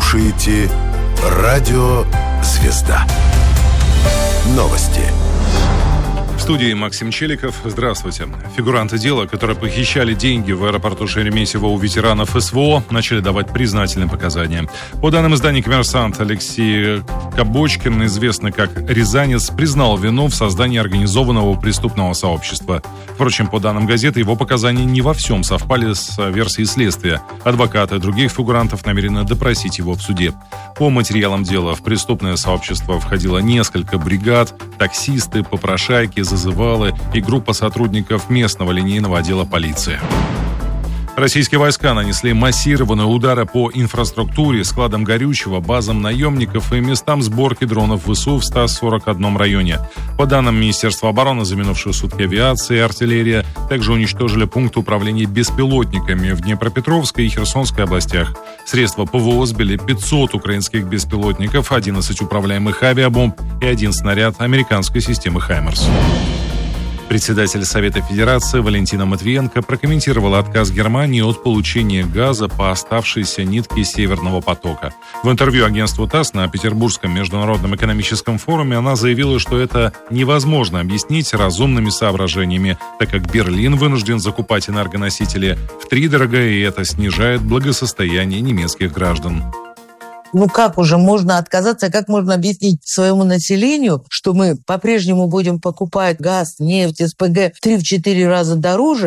слушаете «Радио Звезда». Новости. В студии Максим Челиков. Здравствуйте. Фигуранты дела, которые похищали деньги в аэропорту Шереметьево у ветеранов СВО, начали давать признательные показания. По данным издания «Коммерсант», Алексей Кабочкин, известный как Рязанец, признал вину в создании организованного преступного сообщества. Впрочем, по данным газеты, его показания не во всем совпали с версией следствия. Адвокаты других фигурантов намерены допросить его в суде. По материалам дела в преступное сообщество входило несколько бригад, таксисты, попрошайки, зазывалы и группа сотрудников местного линейного отдела полиции. Российские войска нанесли массированные удары по инфраструктуре, складам горючего, базам наемников и местам сборки дронов ВСУ в 141 районе. По данным Министерства обороны, за минувшие сутки авиация и артиллерия также уничтожили пункты управления беспилотниками в Днепропетровской и Херсонской областях. Средства ПВО сбили 500 украинских беспилотников, 11 управляемых авиабомб и 1 снаряд американской системы «Хаймерс». Председатель Совета Федерации Валентина Матвиенко прокомментировала отказ Германии от получения газа по оставшейся нитке Северного потока. В интервью агентству ТАСС на Петербургском международном экономическом форуме она заявила, что это невозможно объяснить разумными соображениями, так как Берлин вынужден закупать энергоносители втридорога, и это снижает благосостояние немецких граждан. Как уже можно отказаться, как можно объяснить своему населению, что мы по-прежнему будем покупать газ, нефть, СПГ в 3-4 раза дороже,